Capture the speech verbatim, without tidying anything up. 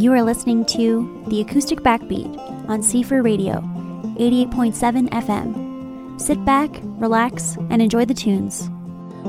You are listening to The Acoustic Backbeat on C four Radio, eighty-eight point seven F M. Sit back, relax, and enjoy the tunes.